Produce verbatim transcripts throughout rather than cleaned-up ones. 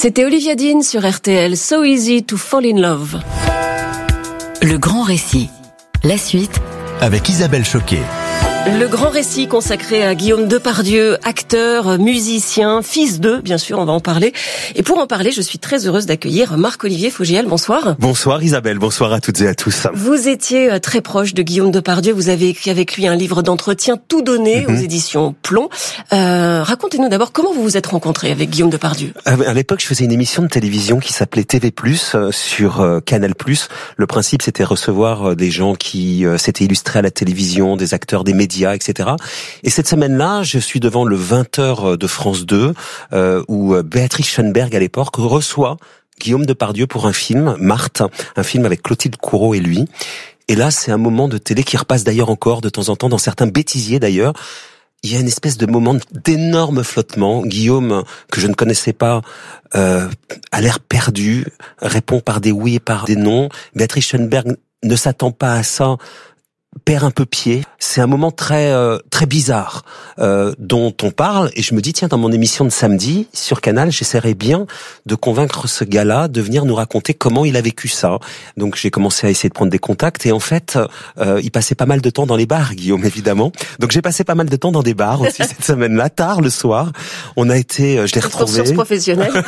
C'était Olivia Dean sur R T L, So Easy to Fall in Love. Le grand récit. La suite avec Isabelle Choquet. Le grand récit consacré à Guillaume Depardieu, acteur, musicien, fils d'eux, bien sûr, on va en parler. Et pour en parler, je suis très heureuse d'accueillir Marc-Olivier Fogiel. Bonsoir. Bonsoir Isabelle, bonsoir à toutes et à tous. Vous étiez très proche de Guillaume Depardieu, vous avez écrit avec lui un livre d'entretien tout donné mm-hmm. aux éditions Plomb. Euh, racontez-nous d'abord comment vous vous êtes rencontrés avec Guillaume Depardieu. À l'époque, je faisais une émission de télévision qui s'appelait T V plus, sur Canal plus. Le principe, c'était recevoir des gens qui s'étaient illustrés à la télévision, des acteurs des médias, et cetera. Et cette semaine-là, je suis devant le vingt heures de France deux, euh, où Béatrice Schoenberg, à l'époque, reçoit Guillaume Depardieu pour un film, Marthe, un film avec Clotilde Courreau et lui. Et là, c'est un moment de télé qui repasse d'ailleurs encore de temps en temps, dans certains bêtisiers d'ailleurs. Il y a une espèce de moment d'énorme flottement. Guillaume, que je ne connaissais pas, euh, a l'air perdu, répond par des oui et par des non. Béatrice Schoenberg ne s'attend pas à ça, perd un peu pied. C'est un moment très euh, très bizarre euh, dont on parle, et je me dis tiens, dans mon émission de samedi sur Canal, j'essaierai bien de convaincre ce gars-là de venir nous raconter comment il a vécu ça. Donc j'ai commencé à essayer de prendre des contacts, et en fait euh, il passait pas mal de temps dans les bars, Guillaume, évidemment. Donc j'ai passé pas mal de temps dans des bars aussi cette semaine-là, tard le soir. On a été, euh, je l'ai retrouvé. Source professionnelle.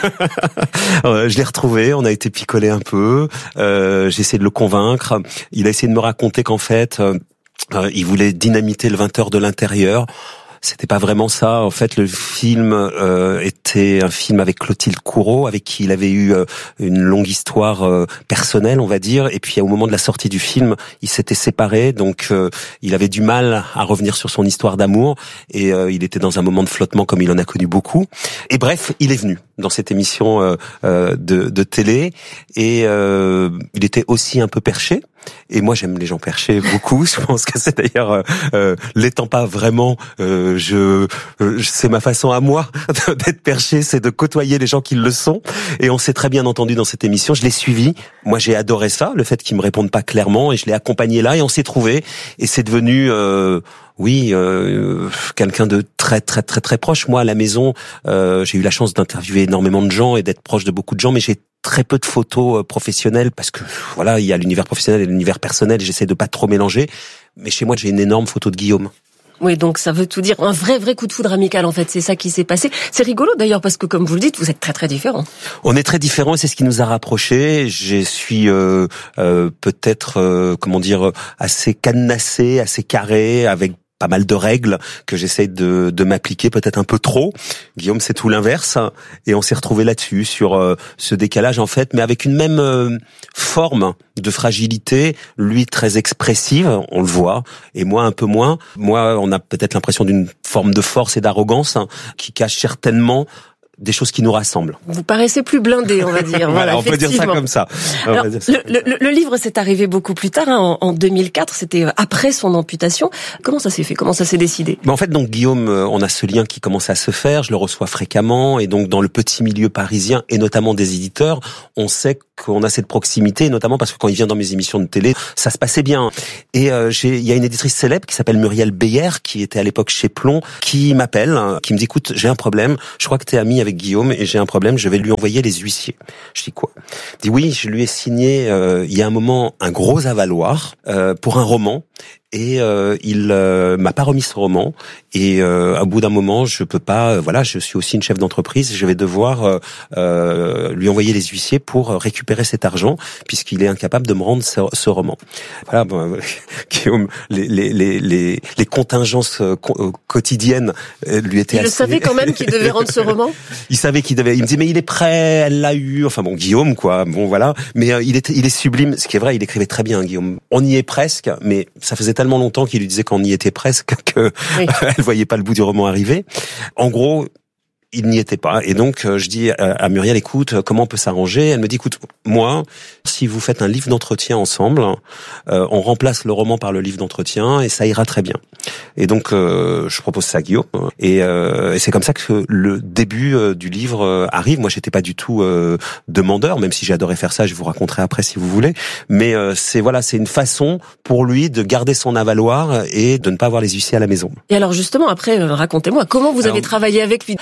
euh, je l'ai retrouvé, on a été picolé un peu. Euh, j'ai essayé de le convaincre. Il a essayé de me raconter qu'en fait euh, Euh, il voulait dynamiter le vingt heures de l'intérieur. C'était pas vraiment ça. En fait, le film euh, était un film avec Clotilde Courreau, avec qui il avait eu euh, une longue histoire euh, personnelle, on va dire. Et puis, au moment de la sortie du film, il s'était séparé, donc euh, il avait du mal à revenir sur son histoire d'amour. Et euh, il était dans un moment de flottement, comme il en a connu beaucoup. Et bref, il est venu dans cette émission euh, euh, de, de télé, et euh, il était aussi un peu perché. Et moi, j'aime les gens perchés beaucoup. Je pense que c'est d'ailleurs, euh, l'étant pas vraiment, euh, je, euh, c'est ma façon à moi d'être perché, c'est de côtoyer les gens qui le sont. Et on s'est très bien entendu dans cette émission. Je l'ai suivi. Moi, j'ai adoré ça, le fait qu'ils me répondent pas clairement, et je l'ai accompagné là, et on s'est trouvé. Et c'est devenu, euh, oui, euh, quelqu'un de très très très très proche. Moi, à la maison, euh, j'ai eu la chance d'interviewer énormément de gens et d'être proche de beaucoup de gens, mais j'ai très peu de photos professionnelles, parce que voilà, il y a l'univers professionnel et l'univers personnel, et j'essaie de pas trop mélanger. Mais chez moi, j'ai une énorme photo de Guillaume. Oui, donc ça veut tout dire. Un vrai, vrai coup de foudre amical, en fait. C'est ça qui s'est passé. C'est rigolo, d'ailleurs, parce que, comme vous le dites, vous êtes très, très différents. On est très différents, et c'est ce qui nous a rapprochés. Je suis euh, euh, peut-être, euh, comment dire, assez cadenassé, assez carré, avec pas mal de règles que j'essaie de, de m'appliquer, peut-être un peu trop. Guillaume, c'est tout l'inverse, et on s'est retrouvé là-dessus, sur euh, ce décalage en fait, mais avec une même euh, forme de fragilité. Lui, très expressive, on le voit, et moi un peu moins. Moi, on a peut-être l'impression d'une forme de force et d'arrogance hein, qui cache certainement des choses qui nous rassemblent. Vous paraissez plus blindé, on va dire. Voilà, on peut dire ça comme ça. Alors, ça. Le, le, le livre s'est arrivé beaucoup plus tard, hein, en, en deux mille quatre, c'était après son amputation. Comment ça s'est fait? Comment ça s'est décidé? Mais en fait, donc Guillaume, on a ce lien qui commence à se faire, je le reçois fréquemment, et donc dans le petit milieu parisien, et notamment des éditeurs, on sait qu'on a cette proximité, notamment parce que quand il vient dans mes émissions de télé, ça se passait bien. Et euh, j'ai, il y a une éditrice célèbre qui s'appelle Muriel Beyer, qui était à l'époque chez Plomb, qui m'appelle, qui me dit, écoute, j'ai un problème, je crois que t'es ami avec Guillaume, et j'ai un problème, je vais lui envoyer les huissiers. Je dis quoi? Il dit oui, je lui ai signé, euh, il y a un moment, un gros avaloir euh, pour un roman, et euh, il euh, m'a pas remis ce roman, et euh, au bout d'un moment, je peux pas, euh, voilà, je suis aussi une chef d'entreprise, je vais devoir euh, euh, lui envoyer les huissiers pour récupérer cet argent, puisqu'il est incapable de me rendre ce, ce roman. Voilà, bon, Guillaume, les, les, les, les, les contingences euh, quotidiennes euh, lui étaient. Il assez... le savait quand même qu'il devait rendre ce roman. Il savait qu'il devait. Il me disait mais il est prêt, elle l'a eu. Enfin bon, Guillaume quoi. Bon voilà. Mais euh, il est, il est sublime. Ce qui est vrai, il écrivait très bien, Guillaume. On y est presque, mais ça faisait tellement longtemps qu'il lui disait qu'on y était presque que oui. Elle voyait pas le bout du roman arriver. En gros, il n'y était pas. Et donc, je dis à Muriel, écoute, comment on peut s'arranger? Elle me dit, écoute, moi, si vous faites un livre d'entretien ensemble, euh, on remplace le roman par le livre d'entretien et ça ira très bien. Et donc, euh, je propose ça à Guillaume. Et, euh, et c'est comme ça que le début euh, du livre euh, arrive. Moi, j'étais pas du tout euh, demandeur, même si j'ai adoré faire ça. Je vous raconterai après si vous voulez. Mais euh, c'est voilà, c'est une façon pour lui de garder son avaloir et de ne pas avoir les huissiers à la maison. Et alors justement, après, euh, racontez-moi, comment vous alors, avez travaillé avec lui? Il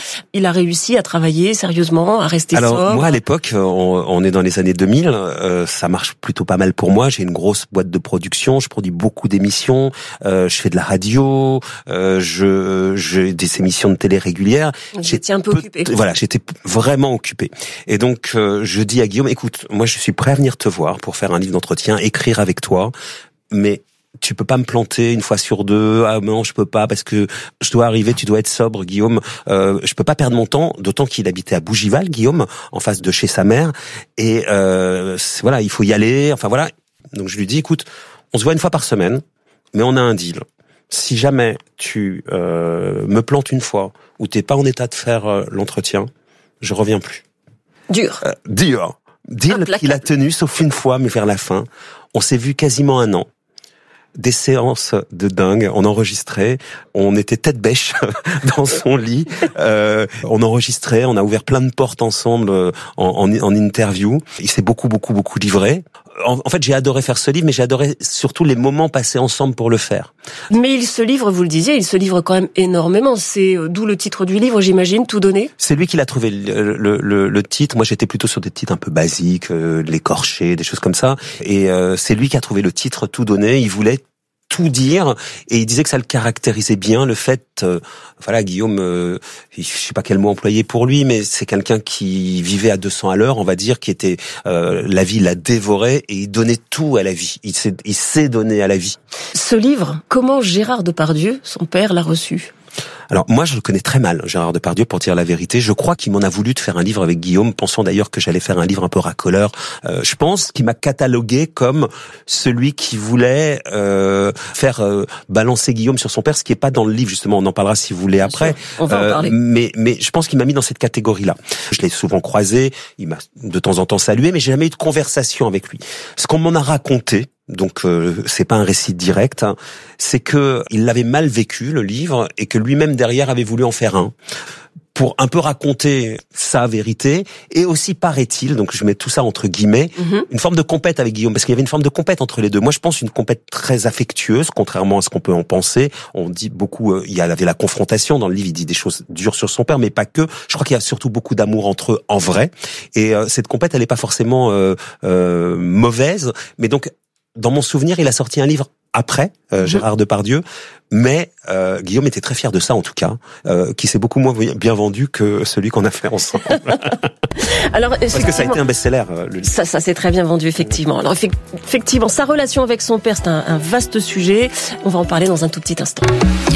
il a réussi à travailler sérieusement, à rester Alors, sobre? moi, à l'époque, on, on est dans les années deux mille, euh, ça marche plutôt pas mal pour moi. J'ai une grosse boîte de production, je produis beaucoup d'émissions, euh, je fais de la radio, euh, je j'ai des émissions de télé régulières. J'étais un peu peu, occupé. Voilà, j'étais vraiment occupé. Et donc, euh, je dis à Guillaume, écoute, moi, je suis prêt à venir te voir pour faire un livre d'entretien, écrire avec toi, mais tu peux pas me planter une fois sur deux. Ah non, je peux pas parce que je dois arriver. Tu dois être sobre, Guillaume. Euh, je peux pas perdre mon temps. D'autant qu'il habitait à Bougival, Guillaume, en face de chez sa mère. Et euh, voilà, il faut y aller. Enfin voilà. Donc je lui dis, écoute, on se voit une fois par semaine, mais on a un deal. Si jamais tu euh, me plantes une fois ou t'es pas en état de faire euh, l'entretien, je reviens plus. Dur. Euh, dur. Deal qu'il a tenu, sauf une fois, mais vers la fin. On s'est vu quasiment un an. Des séances de dingue, on enregistrait, on était tête bêche dans son lit, euh, on enregistrait, on a ouvert plein de portes ensemble en, en, en interview. Il s'est beaucoup, beaucoup, beaucoup livré. En, en fait, j'ai adoré faire ce livre, mais j'ai adoré surtout les moments passés ensemble pour le faire. Mais il se livre, vous le disiez, il se livre quand même énormément. C'est d'où le titre du livre, j'imagine, Tout donner. C'est lui qui l'a trouvé le, le, le, le titre. Moi, j'étais plutôt sur des titres un peu basiques, euh, l'écorché, des choses comme ça. Et euh, c'est lui qui a trouvé le titre Tout donner. Il voulait tout dire et il disait que ça le caractérisait bien, le fait euh, voilà, Guillaume, euh, je sais pas quel mot employer pour lui, mais c'est quelqu'un qui vivait à deux cents à l'heure, on va dire, qui était euh, la vie l'a dévoré et il donnait tout à la vie, il s'est il s'est donné à la vie. Ce livre, comment Gérard Depardieu, son père, l'a reçu? Alors moi je le connais très mal, Gérard Depardieu, pour dire la vérité. Je crois qu'il m'en a voulu de faire un livre avec Guillaume, pensant d'ailleurs que j'allais faire un livre un peu racoleur. Euh, je pense qu'il m'a catalogué comme celui qui voulait euh, faire euh, balancer Guillaume sur son père, ce qui est pas dans le livre justement. On en parlera si vous voulez Bien après. sûr, on va euh, en parler. Mais mais je pense qu'il m'a mis dans cette catégorie-là. Je l'ai souvent croisé, il m'a de temps en temps salué, mais j'ai jamais eu de conversation avec lui. Ce qu'on m'en a raconté. Donc euh, c'est pas un récit direct, hein. C'est que il l'avait mal vécu le livre et que lui-même derrière avait voulu en faire un pour un peu raconter sa vérité et aussi paraît-il, donc je mets tout ça entre guillemets, mm-hmm. une forme de compète avec Guillaume parce qu'il y avait une forme de compète entre les deux. Moi je pense une compète très affectueuse, contrairement à ce qu'on peut en penser. On dit beaucoup, euh, il y avait la confrontation dans le livre, il dit des choses dures sur son père, mais pas que. Je crois qu'il y a surtout beaucoup d'amour entre eux en vrai et euh, cette compète elle est pas forcément euh, euh, mauvaise, mais donc dans mon souvenir, il a sorti un livre après, euh, Gérard Depardieu, mais euh, Guillaume était très fier de ça en tout cas, euh, qui s'est beaucoup moins bien vendu que celui qu'on a fait ensemble. Alors, parce que ça a été un best-seller. Euh, le livre. Ça, ça s'est très bien vendu effectivement. Alors effectivement, sa relation avec son père, c'est un, un vaste sujet. On va en parler dans un tout petit instant.